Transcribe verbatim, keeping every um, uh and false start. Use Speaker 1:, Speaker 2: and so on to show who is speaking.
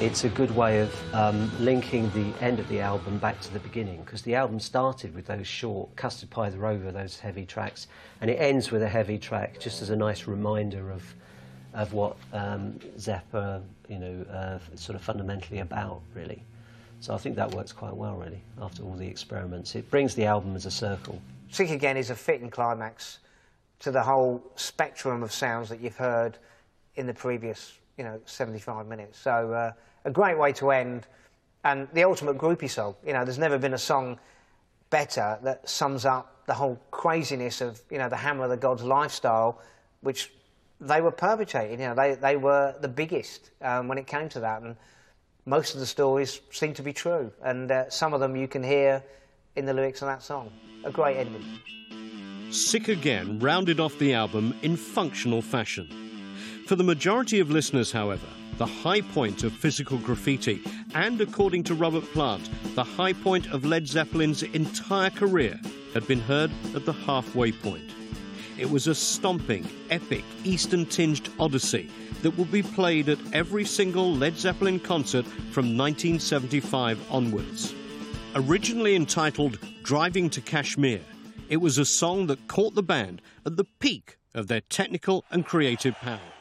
Speaker 1: it's a good way of um, linking the end of the album back to the beginning, because the album started with those short Custard Pie the Rover, those heavy tracks, and it ends with a heavy track, just as a nice reminder of of what um, Zappa, you know, uh, sort of fundamentally about, really. So I think that works quite well, really, after all the experiments. It brings the album as a circle.
Speaker 2: Sick Again is a fitting climax to the whole spectrum of sounds that you've heard in the previous, you know, seventy-five minutes. So uh, a great way to end, and the ultimate groupie song. You know, there's never been a song better that sums up the whole craziness of, you know, the Hammer of the Gods lifestyle, which they were perpetrating. You know, they, they were the biggest um, when it came to that, and most of the stories seem to be true, and uh, some of them you can hear in the lyrics of that song. A great ending.
Speaker 3: Sick Again rounded off the album in functional fashion. For the majority of listeners, however, the high point of Physical Graffiti, and according to Robert Plant, the high point of Led Zeppelin's entire career, had been heard at the halfway point. It was a stomping, epic, Eastern-tinged odyssey that would be played at every single Led Zeppelin concert from nineteen seventy-five onwards. Originally entitled Driving to Kashmir, it was a song that caught the band at the peak of their technical and creative powers.